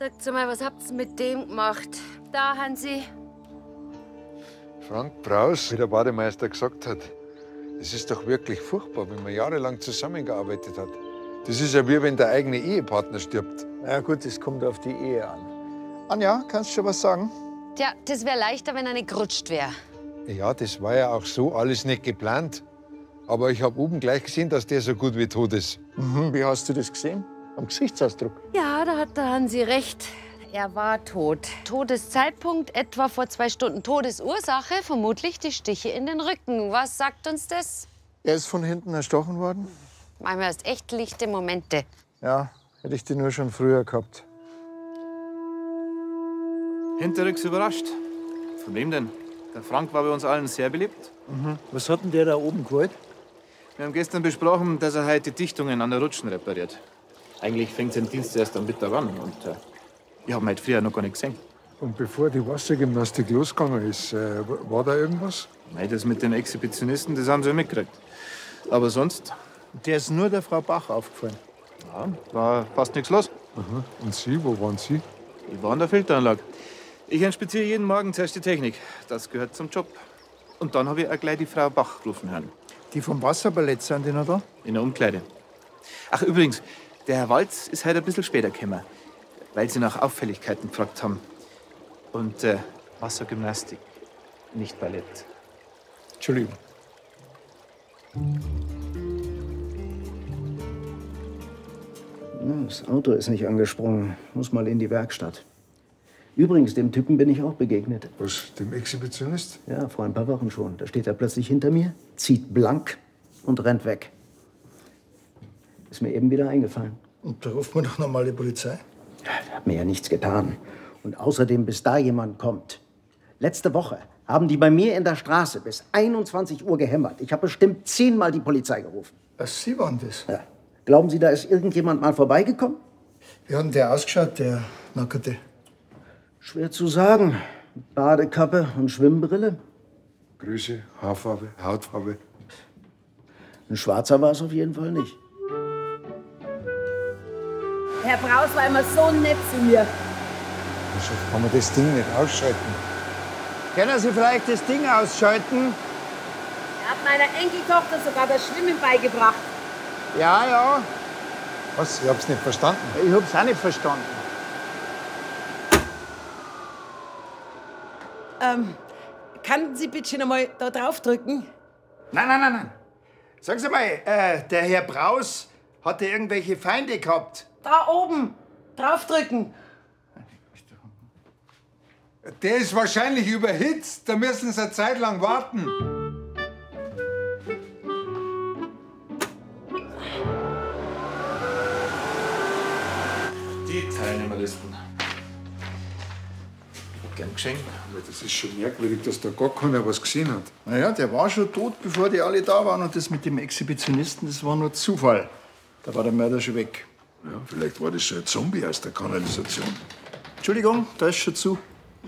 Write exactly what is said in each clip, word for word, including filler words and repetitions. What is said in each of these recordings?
Sagt mal, was habt's mit dem gemacht? Da, Hansi. Frank Braus, wie der Bademeister gesagt hat, es ist doch wirklich furchtbar, wenn man jahrelang zusammengearbeitet hat. Das ist ja wie wenn der eigene Ehepartner stirbt. Na gut, das kommt auf die Ehe an. Anja, kannst du schon was sagen? Tja, das wäre leichter, wenn er nicht gerutscht wäre. Ja, das war ja auch so alles nicht geplant. Aber ich habe oben gleich gesehen, dass der so gut wie tot ist. Mhm, wie hast du das gesehen? Am Gesichtsausdruck? Ja, da hat der Hansi recht. Er war tot. Todeszeitpunkt etwa vor zwei Stunden. Todesursache vermutlich die Stiche in den Rücken. Was sagt uns das? Er ist von hinten erstochen worden? Manchmal erst echt lichte Momente. Ja, hätte ich die nur schon früher gehabt. Hinterrücks überrascht. Von wem denn? Der Frank war bei uns allen sehr beliebt. Mhm. Was hat denn der da oben gewollt? Wir haben gestern besprochen, dass er heute die Dichtungen an der Rutschen repariert. Eigentlich fängt sein Dienst erst am Mittag an. Und äh, ich habe ihn heute früher noch gar nicht gesehen. Und bevor die Wassergymnastik losgegangen ist, äh, war da irgendwas? Nein, das mit den Exhibitionisten, das haben sie ja mitgekriegt. Aber sonst? Der ist nur der Frau Bach aufgefallen. Ja, war fast nichts los. Aha. Und Sie, wo waren Sie? Ich war an der Filteranlage. Ich inspiziere jeden Morgen zuerst die Technik. Das gehört zum Job. Und dann habe ich auch gleich die Frau Bach rufen hören. Die vom Wasserballett sind die noch da? In der Umkleide. Ach, übrigens, der Herr Walz ist heute ein bisschen später gekommen, weil Sie nach Auffälligkeiten gefragt haben. Und äh, Wassergymnastik, nicht Ballett. Entschuldigung. Das Auto ist nicht angesprungen. Muss mal in die Werkstatt. Übrigens, dem Typen bin ich auch begegnet. Was, dem Exhibitionist? Ja, vor ein paar Wochen schon. Da steht er plötzlich hinter mir, zieht blank und rennt weg. Ist mir eben wieder eingefallen. Und da ruft man doch noch mal die Polizei. Ja, hat mir ja nichts getan. Und außerdem, bis da jemand kommt. Letzte Woche haben die bei mir in der Straße bis einundzwanzig Uhr gehämmert. Ich habe bestimmt zehnmal die Polizei gerufen. Was, Sie waren das? Ja. Glauben Sie, da ist irgendjemand mal vorbeigekommen? Wie hat denn der ausgeschaut, der Nackerte? Schwer zu sagen. Badekappe und Schwimmbrille. Größe, Haarfarbe, Hautfarbe. Ein Schwarzer war es auf jeden Fall nicht. Herr Braus war immer so nett zu mir. Wieso kann man das Ding nicht ausschalten? Können Sie vielleicht das Ding ausschalten? Er hat meiner Enkeltochter sogar das Schwimmen beigebracht. Ja, ja. Was? Ich hab's nicht verstanden. Ich hab's auch nicht verstanden. Ähm, kann Sie bitte noch mal da drauf drücken? Nein, nein, nein, nein. Sagen Sie mal, äh, der Herr Braus hatte irgendwelche Feinde gehabt? Da oben. Draufdrücken. Der ist wahrscheinlich überhitzt. Da müssen Sie eine Zeit lang warten. Die Teilnehmerlisten. Gern geschenkt. Aber das ist schon merkwürdig, dass da gar keiner was gesehen hat. Na ja, der war schon tot, bevor die alle da waren. Und das mit dem Exhibitionisten, das war nur Zufall. Da war der Mörder schon weg. Ja, vielleicht war das so ein Zombie aus der Kanalisation. Entschuldigung, da ist schon zu.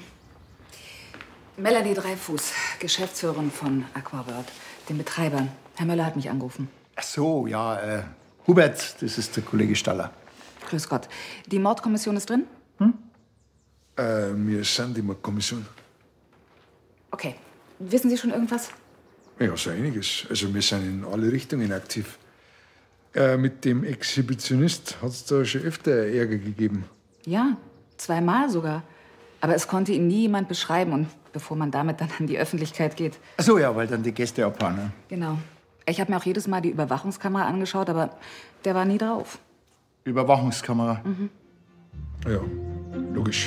Melanie Dreifuß, Geschäftsführerin von Aquaworld, den Betreibern. Herr Möller hat mich angerufen. Ach so, ja, äh, Hubert, das ist der Kollege Staller. Grüß Gott. Die Mordkommission ist drin? Hm? Äh, wir sind die Kommission. Okay. Wissen Sie schon irgendwas? Ja, so einiges. Also wir sind in alle Richtungen aktiv. Äh, mit dem Exhibitionist hat es da schon öfter Ärger gegeben. Ja, zweimal sogar. Aber es konnte ihn nie jemand beschreiben. Und bevor man damit dann an die Öffentlichkeit geht. Ach so, ja, weil dann die Gäste abhauen. Ne? Genau. Ich habe mir auch jedes Mal die Überwachungskamera angeschaut, aber der war nie drauf. Überwachungskamera? Mhm. Ja, logisch.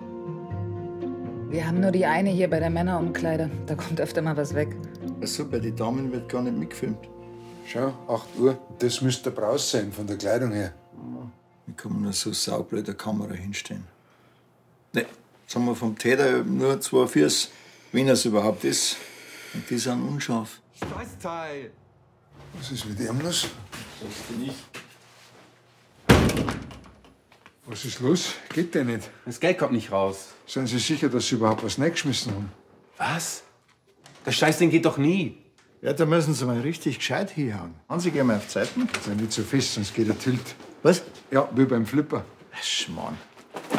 Wir haben nur die eine hier bei der Männerumkleide. Da kommt öfter mal was weg. Ach so, bei den Damen wird gar nicht mitgefilmt. Schau, acht Uhr. Das müsste der Braus sein, von der Kleidung her. Wie kann man so saublöde Kamera hinstellen? Ne, jetzt haben wir vom Täter nur zwei Füße, wenn er es überhaupt ist. Und die sind unscharf. Scheißteil! Was ist mit ihm los? Das bin ich. Was ist los? Geht der nicht? Das Geld kommt nicht raus. Sind Sie sicher, dass Sie überhaupt was reingeschmissen haben? Was? Das Scheißding geht doch nie. Ja, da müssen Sie mal richtig gescheit hinhauen. Haben Sie gehen mal auf Zeiten? Sei nicht so fest, sonst geht der Tilt. Was? Ja, wie beim Flipper. Schmarrn.